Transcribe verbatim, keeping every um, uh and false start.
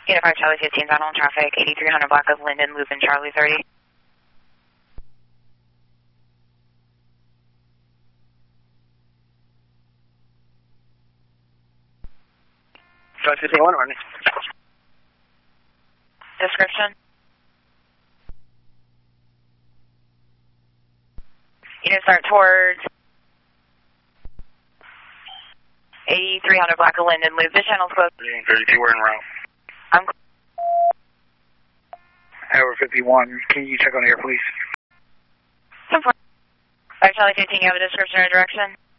Unit five Charlie fifteen, down on traffic, eighty-three hundred block of Linden, loop in Charlie thirty. Charlie fifteen, one running. Description? Unit start towards eighty-three hundred block of Linden, loop. The channel's closed. thirty-two, we're en route. I'm Hour fifty-one, can you check on air, please? five Charlie fifteen, you have a description or direction?